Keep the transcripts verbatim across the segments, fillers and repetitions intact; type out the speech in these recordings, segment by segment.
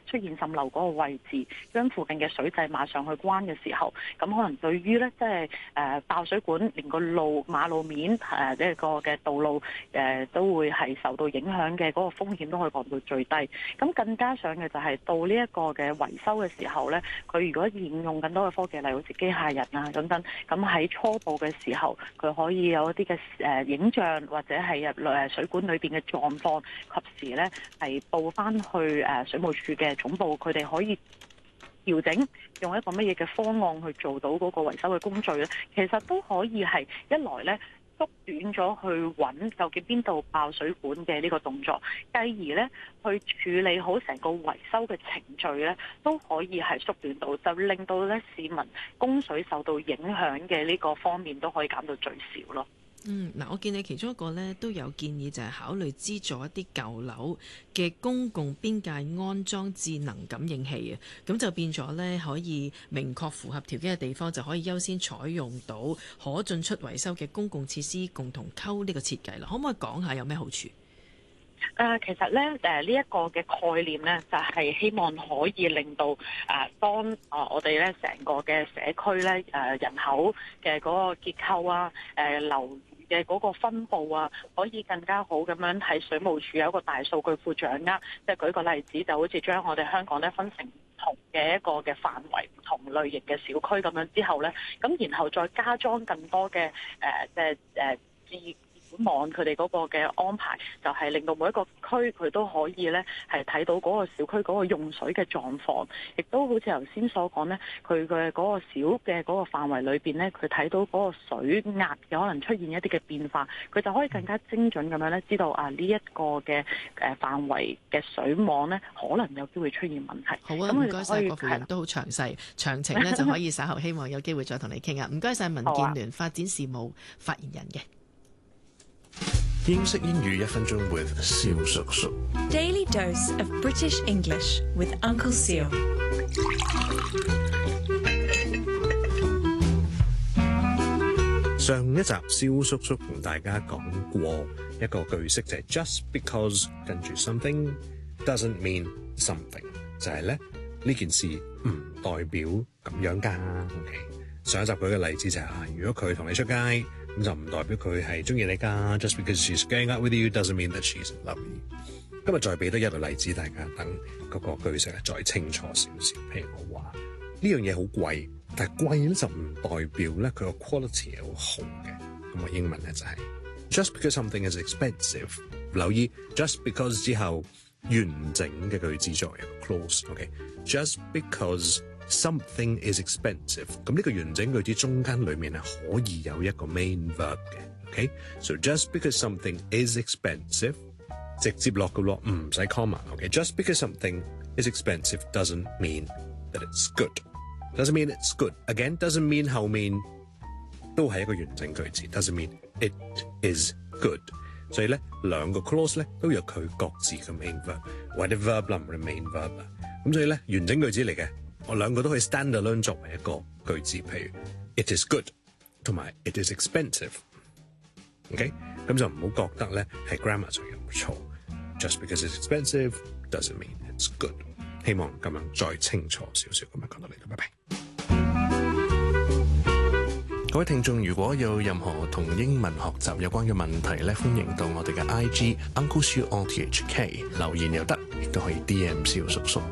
出現滲漏嗰個位置，將附近嘅水掣馬上去關嘅時候，咁可能對於咧即係誒爆水管，連個路馬路面誒呢個嘅道路誒、呃、都會係受到影響嘅嗰個風險都可以降到最低。咁更加上嘅就係到呢一個嘅維修嘅時候咧，佢如果應用更多嘅科技，例如好似機械人啊等等，咁喺初步嘅時候，佢可以有一啲嘅誒影像或者係入誒水管裏邊嘅狀況，及時咧係報翻去誒水務署嘅總部，佢哋可以調整用一個乜嘢嘅方案去做到嗰個維修嘅工序咧，其實都可以係一來咧縮短咗去揾究竟邊度爆水管嘅呢個動作，繼而咧去處理好成個維修嘅程序咧，都可以係縮短到，就令到咧市民供水受到影響嘅呢個方面都可以減到最少咯。 嗯，嗱，我見你其中一個咧都有建議，就係考慮資助一啲舊樓嘅公共邊界安裝智能感應器啊，咁就變咗咧可以明確符合條件嘅地方就可以優先採用到可進出維修嘅公共設施共同溝呢個設計啦。可唔可以講下有咩好處？誒、 呃，其實咧，誒呢一個嘅概念咧，就係、是、希望可以令到誒、呃、當啊、呃、我哋咧成個嘅社區咧誒人口嘅嗰個結構啊，誒樓嘅嗰個分佈啊，可以更加好咁樣喺水務署有一個大數據庫掌握。即係舉個例子，就好似將我哋香港咧分成唔同嘅一個嘅範圍、唔同類型嘅小區咁樣之後咧，咁然後再加裝更多嘅誒即係誒智網佢哋嗰個嘅安排，就係、是、令到每一個區佢都可以咧係睇到嗰個小區嗰個用水嘅狀況，亦都好似頭先所講咧，佢嘅嗰個小嘅嗰個範圍裏邊咧，佢睇到嗰個水壓有可能出現一啲嘅變化，佢就可以更加精準咁樣咧知道啊呢一個嘅誒範圍嘅水網咧可能有機會出現問題。 好啊，唔該晒郭富榮，都好詳細，詳情咧就可以稍後希望有機會再同你傾啊。唔該晒民建聯發展事務發言人嘅。 英式英語一分鐘 with 蕭叔叔。 Daily dose of British English with Uncle Seal。 上一集蕭叔叔同大家講過一個句式，就係 just because 跟住 something doesn't mean something， 就係咧呢件事唔代表咁樣㗎。OK， 上一集舉嘅例子就係、是、啊，如果佢同你出街，咁就唔代表佢係中意你㗎。Just because she's going out with you doesn't mean that she's in love with you。今日再俾多一個例子，大家等嗰個句式再清楚少少。譬如我話呢樣嘢好貴，但係貴咧就唔代表咧佢個 quality 係好好嘅。咁我英文咧就係、是、just because something is expensive。留意 just because 之後完整嘅句子作為一個 clause。OK，just because something is expensive， 咁呢個完整句子中間裏面係可以有一個 main verb 嘅。OK，so just because something is expensive， 直接落嘅咯，唔使 comma。OK，just because something is expensive doesn't mean that it's good。doesn't mean it's good。Again doesn't mean 後面都係一個完整句子 ，doesn't mean it is good。所以咧兩個 clause 咧都有佢各自嘅 main verb， 或者 verb 啦，唔係 main verb 啦。咁所以咧完整句子嚟嘅。我兩個都可以 standalone 作為一個句子，譬如 it is good 同埋 it is expensive。OK， 咁就唔好覺得咧係 grammar 上有錯。Just because it's expensive doesn't mean it's good。希望咁樣再清楚少少咁樣講到嚟，拜拜。各位聽眾，如果有任何同英文學習有關嘅問題咧，歡迎到我哋嘅 I G Uncle Siu O T H K 留言又得，亦都可以 D M 蕭叔叔。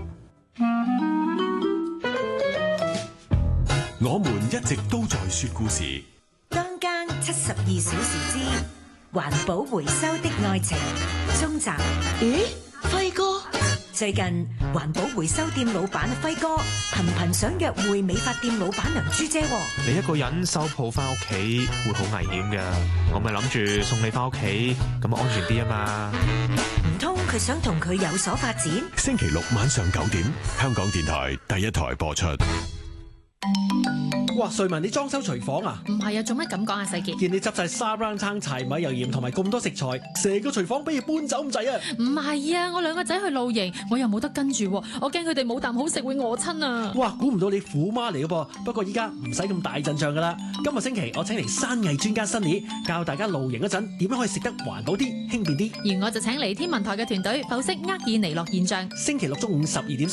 我們一直都在說故事。 當間七十二小時之環保回收的愛情中集。咦，輝哥？最近環保回收店老闆輝哥頻頻想約會美髮店老闆娘朱姐。 你一個人收鋪翻屋企會好危險㗎，我咪諗住送你翻屋企，咁安全啲啊嘛。 唔通佢想同佢有所發展？ 星期六晚上九點，香港電台第一台播出。 哇！瑞文，你裝修廚房啊？ 唔係啊，做乜咁講啊？世傑， 見你執晒沙煲罉、柴米油鹽同埋咁多食材，成個廚房俾佢搬走咁滯啊！ 唔係啊，我兩個仔去露營，我又冇得跟住，我驚佢哋冇啖好食會餓親啊！ 哇！估唔到你虎媽嚟嘅噃，不過依家唔使咁大陣仗噶啦。今個星期我請嚟山藝專家 Sunny 教大家露營嗰陣點樣可以食得環保啲、輕便啲。 而我就請嚟天文台嘅團隊剖析厄爾尼諾現象。 星期六中午十二點